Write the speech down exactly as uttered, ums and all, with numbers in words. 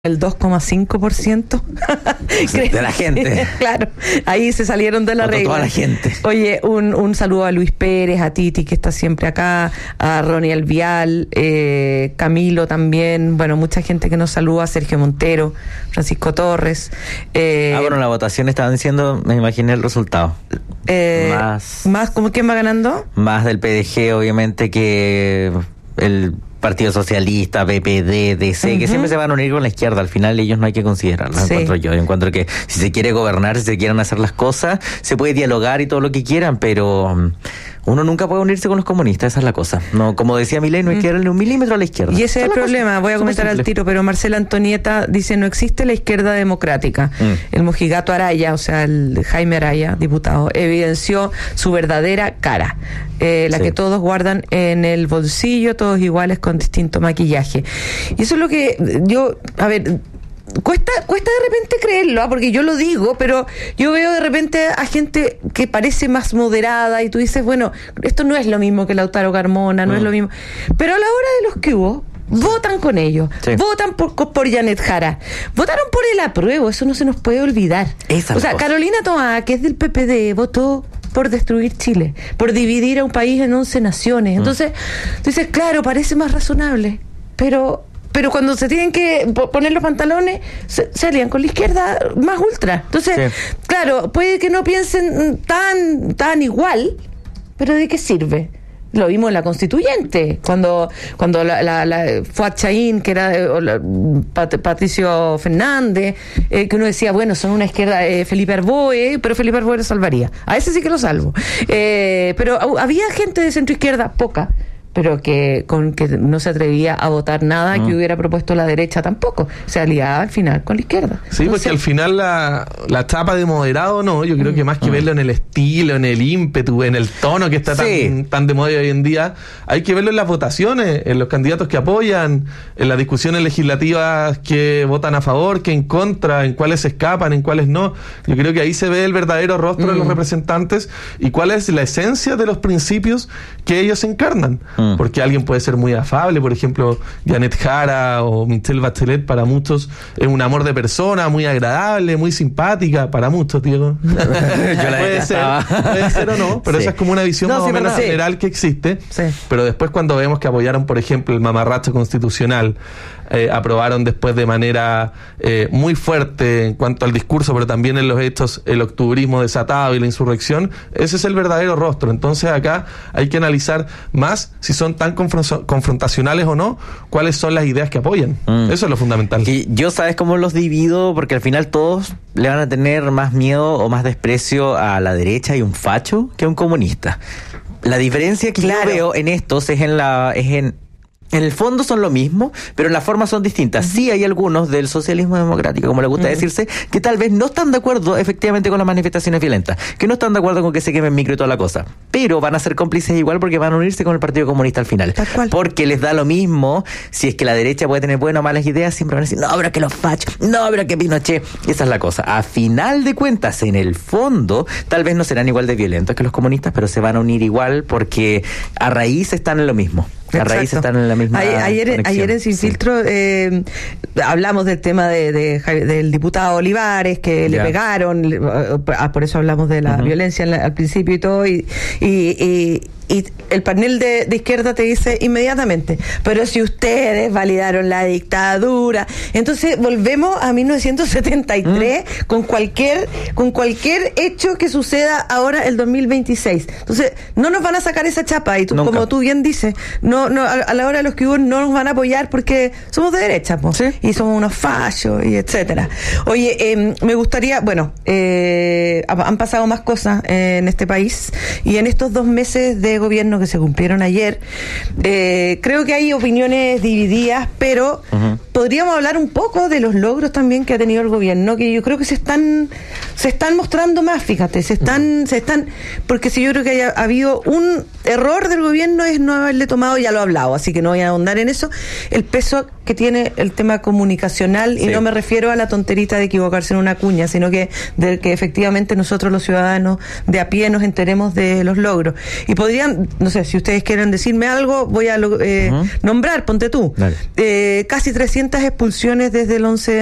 El dos coma cinco por ciento de la gente. Claro, ahí se salieron de la Otro, regla. Toda la gente. Oye, un, un saludo a Luis Pérez, a Titi, que está siempre acá, a Ronnie Alvial, eh, Camilo también, bueno, mucha gente que nos saluda, Sergio Montero, Francisco Torres. Eh, ah, bueno, la votación estaban diciendo, me imaginé el resultado. Eh, más, más, ¿cómo quién va ganando? Más del P D G, obviamente, que el Partido Socialista, P P D, D C, uh-huh. que siempre se van a unir con la izquierda. Al final ellos no hay que considerarlos, sí. encuentro yo. Yo encuentro que si se quiere gobernar, si se quieren hacer las cosas, se puede dialogar y todo lo que quieran, pero um, uno nunca puede unirse con los comunistas, esa es la cosa. No, como decía Milei, no hay que darle un milímetro a la izquierda. Y ese es el problema, voy a comentar al tiro, pero Marcela Antonieta dice, no existe la izquierda democrática. Mm. El mojigato Araya, o sea, el Jaime Araya, diputado, evidenció su verdadera cara. Eh, la sí. que todos guardan en el bolsillo, todos iguales con distinto maquillaje. Y eso es lo que yo, a ver, cuesta cuesta de repente creerlo, ¿eh? Porque yo lo digo, pero yo veo de repente a gente que parece más moderada y tú dices, bueno, esto no es lo mismo que Lautaro Carmona, no mm. es lo mismo. Pero a la hora de los que hubo, votan con ellos, sí. votan por, por Janet Jara, votaron por el apruebo, eso no se nos puede olvidar. Esa o sea, cosa. Carolina Toá, que es del P P D, votó por destruir Chile, por dividir a un país en once naciones. Entonces, mm. tú dices, claro, parece más razonable, pero pero cuando se tienen que poner los pantalones, se, se alían con la izquierda más ultra. Entonces, sí. claro, puede que no piensen tan, tan igual, pero ¿de qué sirve? Lo vimos en la Constituyente, cuando cuando la, la, la Fuad Chaín, que era eh, la, Pat, Patricio Fernández, eh, que uno decía, bueno, son una izquierda, eh, Felipe Arboe, pero Felipe Arboe lo salvaría. A ese sí que lo salvo. Eh, pero había gente de centro izquierda, poca, pero que con que no se atrevía a votar nada mm. que hubiera propuesto la derecha tampoco. Se aliaba al final con la izquierda. Sí, Entonces, porque al final la, la chapa de moderado, no, yo creo mm. que más que mm. verlo en el estilo, en el ímpetu, en el tono que está sí. tan, tan de moda hoy en día, hay que verlo en las votaciones, en los candidatos que apoyan, en las discusiones legislativas que votan a favor, que en contra, en cuáles se escapan, en cuáles no. Yo creo que ahí se ve el verdadero rostro mm. de los representantes y cuál es la esencia de los principios que ellos encarnan. Porque alguien puede ser muy afable, por ejemplo, Janet Jara o Michelle Bachelet, para muchos es un amor de persona, muy agradable, muy simpática, para muchos, Diego. Yo la puede ser, puede ser o no, pero sí. esa es como una visión no, más sí, o menos general sí. que existe. Sí. Pero después cuando vemos que apoyaron, por ejemplo, el mamarracho constitucional, eh, aprobaron después de manera eh, muy fuerte en cuanto al discurso, pero también en los hechos, el octubrismo desatado y la insurrección, ese es el verdadero rostro. Entonces acá hay que analizar más si son tan confron- confrontacionales o no, cuáles son las ideas que apoyan. Mm. Eso es lo fundamental. Y yo, ¿sabes cómo los divido? Porque al final todos le van a tener más miedo o más desprecio a la derecha y un facho que a un comunista. La diferencia que claro. yo veo en estos es en la es en En el fondo son lo mismo, pero en la forma son distintas. Uh-huh. Sí hay algunos del socialismo democrático, como le gusta uh-huh. decirse, que tal vez no están de acuerdo efectivamente con las manifestaciones violentas, que no están de acuerdo con que se quemen micro y toda la cosa, pero van a ser cómplices igual porque van a unirse con el Partido Comunista al final. Tal cual. Porque les da lo mismo, si es que la derecha puede tener buenas o malas ideas, siempre van a decir, no, pero que los fachos, no, pero que Pinochet. Esa es la cosa. A final de cuentas, en el fondo, tal vez no serán igual de violentos que los comunistas, pero se van a unir igual porque a raíz están en lo mismo. A raíz están en la misma ayer, ayer, ayer en Sin sí. Filtro eh, hablamos del tema de, de, del diputado Olivares, que ya. le pegaron, por eso hablamos de la uh-huh. violencia la, al principio y todo, y, y, y y el panel de, de izquierda te dice inmediatamente, pero si ustedes validaron la dictadura, entonces volvemos a mil novecientos setenta y tres mm. con cualquier con cualquier hecho que suceda ahora el dos mil veintiséis. Entonces no nos van a sacar esa chapa y tú, como tú bien dices, no no a, a la hora de los que hubo no nos van a apoyar porque somos de derecha, po, ¿sí? Y somos unos fallos y etcétera. Oye, eh, me gustaría, bueno, eh, han pasado más cosas eh, en este país y en estos dos meses de gobierno que se cumplieron ayer, eh, creo que hay opiniones divididas, pero uh-huh. podríamos hablar un poco de los logros también que ha tenido el gobierno, que yo creo que se están se están mostrando más, fíjate, se están, uh-huh. se están, porque si yo creo que haya habido un error del gobierno es no haberle tomado, ya lo he hablado, así que no voy a ahondar en eso, el peso que que tiene el tema comunicacional, sí. Y no me refiero a la tonterita de equivocarse en una cuña, sino que de que efectivamente nosotros los ciudadanos de a pie nos enteremos de los logros. Y podrían, no sé, si ustedes quieren decirme algo, voy a eh, uh-huh. nombrar, ponte tú, eh, casi trescientas expulsiones desde el once